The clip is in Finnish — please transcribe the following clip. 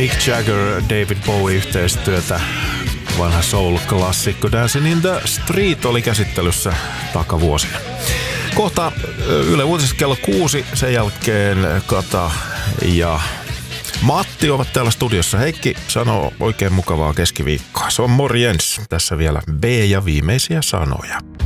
Mick Jagger, David Bowie yhteistyötä. Vanha soul-klassikko Dancing in the Street oli käsittelyssä takavuosina. Kohta Yle Uutisista kello 6, sen jälkeen Kata ja Matti ovat täällä studiossa. Heikki sanoo oikein mukavaa keskiviikkoa. Se on morjens. Tässä vielä B ja viimeisiä sanoja.